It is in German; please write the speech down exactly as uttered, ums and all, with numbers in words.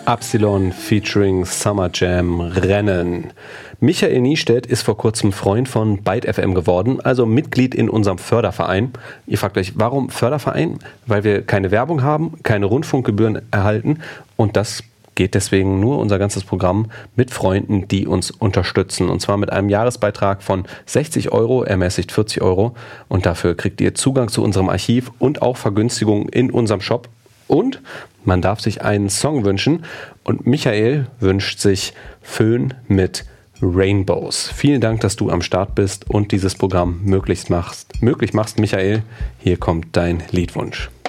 Absilon featuring Summer Jam Rennen. Michael Niestedt ist vor kurzem Freund von Byte F M geworden, also Mitglied in unserem Förderverein. Ihr fragt euch, warum Förderverein? Weil wir keine Werbung haben, keine Rundfunkgebühren erhalten und das geht deswegen nur unser ganzes Programm mit Freunden, die uns unterstützen. Und zwar mit einem Jahresbeitrag von sechzig Euro, ermäßigt vierzig Euro. Und dafür kriegt ihr Zugang zu unserem Archiv und auch Vergünstigungen in unserem Shop. Und man darf sich einen Song wünschen. Und Michael wünscht sich Föhn mit Rainbows. Vielen Dank, dass du am Start bist und dieses Programm möglichst machst. Möglich machst, Michael. Hier kommt dein Liedwunsch.